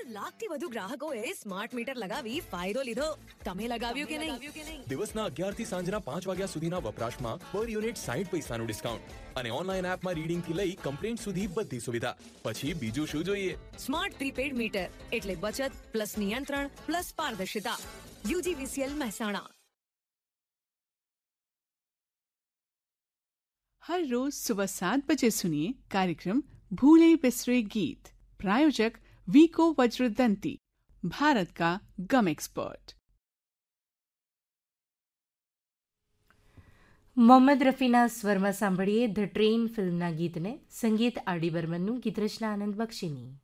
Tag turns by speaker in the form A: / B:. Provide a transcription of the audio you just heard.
A: લાખથી વધુ ગ્રાહકોએ smart meter લગાવી ફાયદો લીધો. તમે લગાવ્યું કે નહીં?
B: દિવસના 11 થી સાંજના 5 વાગ્યા સુધીના વપરાશમાં પર યુનિટ 60 પૈસાનું ડિસ્કાઉન્ટ અને ઓનલાઈન એપમાં રીડિંગથી લઈ કમ્પ્લેન્ટ સુધી બધી સુવિધા. પછી બીજું શું જોઈએ?
A: સ્માર્ટ પ્રીપેડ મીટર એટલે બચત પ્લસ નિયંત્રણ પ્લસ પારદર્શિતા. UGVCL મહેસાણા.
C: हर रोज सुबह 7 बजे सुनिए कार्यक्रम भूले बिसरे गीत. प्रायोजक वीको वज्रदंती, भारत का गम एक्सपर्ट.
D: મોહમ્મદ રફીના સ્વરમાં સાંભળીએ ધ ટ્રેન ફિલ્મના ગીતને. સંગીત આર ડી બર્મનનું, ગીત રચના આનંદ બક્ષીની.